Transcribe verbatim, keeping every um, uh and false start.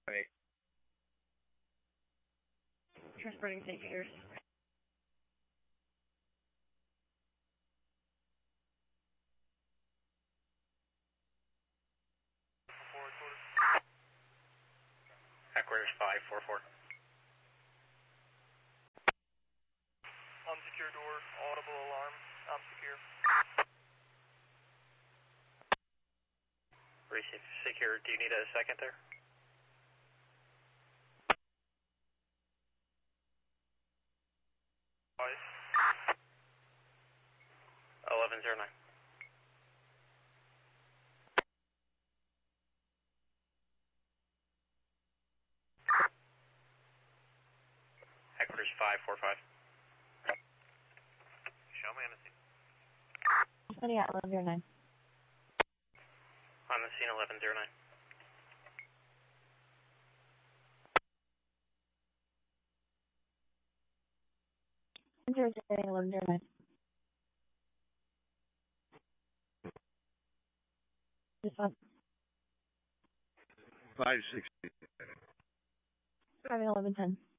Transporting Saint Peters. Headquarters five four four. Unsecure door, audible alarm, I'm secure. Receive secure. Do you need a second there? Five. eleven zero nine. Headquarters five four five. Show me on the scene. Somebody at eleven zero nine. On the scene eleven zero nine. Zero zero eleven zero nine. This one. five sixty. Driving eleven ten.